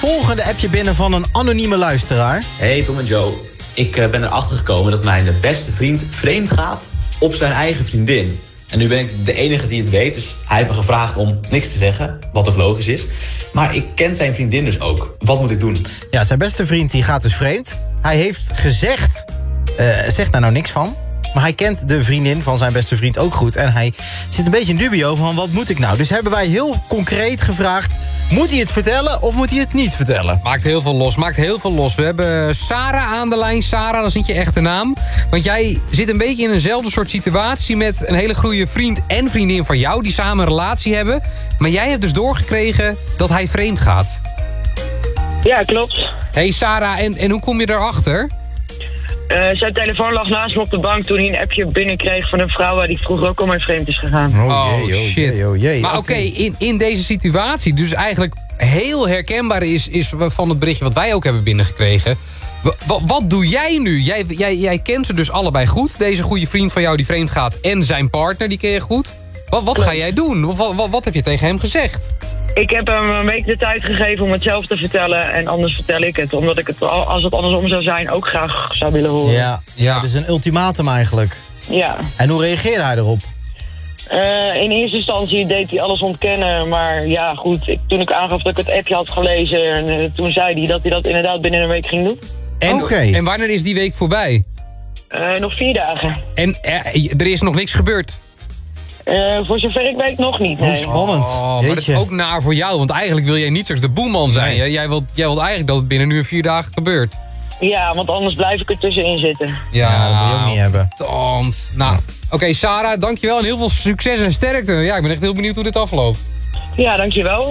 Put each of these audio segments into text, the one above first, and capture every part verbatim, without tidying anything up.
volgende appje binnen van een anonieme luisteraar. Hey Tom en Joe, ik uh, ben erachter gekomen dat mijn beste vriend vreemd gaat op zijn eigen vriendin. En nu ben ik de enige die het weet, dus hij heeft me gevraagd om niks te zeggen, wat ook logisch is. Maar ik ken zijn vriendin dus ook. Wat moet ik doen? Ja, zijn beste vriend die gaat dus vreemd. Hij heeft gezegd, uh, zegt daar nou niks van. Maar hij kent de vriendin van zijn beste vriend ook goed. En hij zit een beetje in dubio van wat moet ik nou? Dus hebben wij heel concreet gevraagd, moet hij het vertellen of moet hij het niet vertellen? Maakt heel veel los, maakt heel veel los. We hebben Sarah aan de lijn. Sarah, dat is niet je echte naam. Want jij zit een beetje in eenzelfde soort situatie met een hele goede vriend en vriendin van jou die samen een relatie hebben. Maar jij hebt dus doorgekregen dat hij vreemd gaat. Ja, klopt. Hey Sarah, en, en hoe kom je daarachter? Uh, zijn telefoon lag naast me op de bank toen hij een appje binnenkreeg van een vrouw waar die vroeger ook al mee vreemd is gegaan. Oh, oh jee, oh shit. Jee, oh jee. Maar oké, okay, in, in deze situatie, dus eigenlijk heel herkenbaar is, is van het berichtje wat wij ook hebben binnengekregen. Wat, wat doe jij nu? Jij, jij, jij kent ze dus allebei goed. Deze goede vriend van jou die vreemd gaat en zijn partner, die ken je goed. Wat, wat ga jij doen? Wat, wat, wat heb je tegen hem gezegd? Ik heb hem een week de tijd gegeven om het zelf te vertellen en anders vertel ik het. Omdat ik het, als het andersom zou zijn, ook graag zou willen horen. Ja, ja. Het is een ultimatum eigenlijk. Ja. En hoe reageerde hij erop? Uh, in eerste instantie deed hij alles ontkennen, maar ja goed, ik, toen ik aangaf dat ik het appje had gelezen, en, uh, toen zei hij dat hij dat inderdaad binnen een week ging doen. En, okay. en wanneer is die week voorbij? Uh, nog vier dagen. En uh, er is nog niks gebeurd? Uh, voor zover ik weet nog niet. Nee. Oh, spannend. Oh, maar dat is ook naar voor jou, want eigenlijk wil jij niet straks de boeman zijn. Nee. Jij, wilt, jij wilt eigenlijk dat het binnen nu vier dagen gebeurt. Ja, want anders blijf ik er tussenin zitten. Ja, ja dat moet je ook niet hebben. Tand. Nou, oké okay, Sarah, dankjewel en heel veel succes en sterkte. Ja, ik ben echt heel benieuwd hoe dit afloopt. Ja, dankjewel.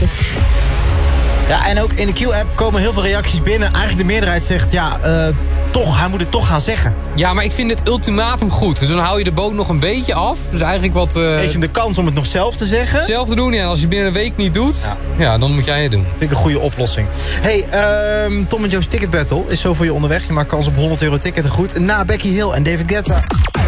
Ja, en ook in de Q-app komen heel veel reacties binnen. Eigenlijk de meerderheid zegt, ja, uh, toch, hij moet het toch gaan zeggen. Ja, maar ik vind het ultimatum goed. Dus dan hou je de boot nog een beetje af. Dus eigenlijk wat... Uh, Geef je hem de kans om het nog zelf te zeggen? Zelf te doen, ja. Als je binnen een week niet doet, ja, ja dan moet jij het doen. Vind ik een goede oplossing. Hey, um, Tom en Joe's Ticket Battle is zo voor je onderweg. Je maakt kans op honderd euro ticket goed. Na Becky Hill en David Guetta.